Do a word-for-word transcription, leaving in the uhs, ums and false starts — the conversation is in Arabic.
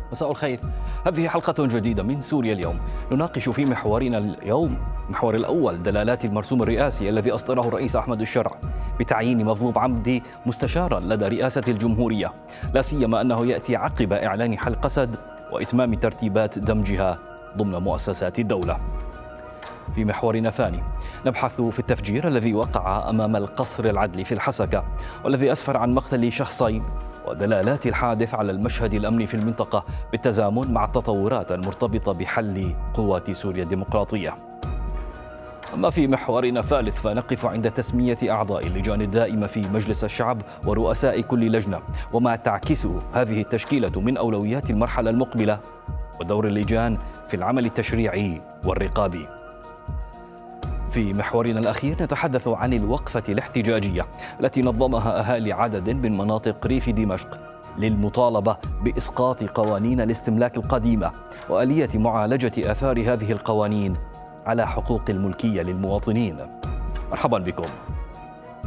مساء الخير. هذه حلقة جديدة من سوريا اليوم. نناقش في محورنا اليوم محور الأول دلالات المرسوم الرئاسي الذي أصدره الرئيس أحمد الشرع بتعيين مظلوم عمدي مستشارا لدى رئاسة الجمهورية، لا سيما أنه يأتي عقب إعلان حل قسد وإتمام ترتيبات دمجها ضمن مؤسسات الدولة. في محورنا الثاني نبحث في التفجير الذي وقع أمام القصر العدلي في الحسكة والذي أسفر عن مقتل شخصين ودلالات الحادث على المشهد الأمني في المنطقة بالتزامن مع التطورات المرتبطة بحل قوات سوريا الديمقراطية. أما في محورنا الثالث فنقف عند تسمية أعضاء اللجان الدائمة في مجلس الشعب ورؤساء كل لجنة وما تعكسه هذه التشكيلة من أولويات المرحلة المقبلة ودور اللجان في العمل التشريعي والرقابي. في محورنا الأخير نتحدث عن الوقفة الاحتجاجية التي نظمها أهالي عدد من مناطق ريف دمشق للمطالبة بإسقاط قوانين الاستملاك القديمة وآلية معالجة آثار هذه القوانين على حقوق الملكية للمواطنين. مرحبا بكم.